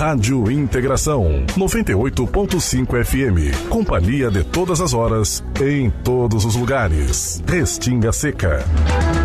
Rádio Integração 98.5 FM. Companhia de todas as horas, em todos os lugares. Restinga Seca.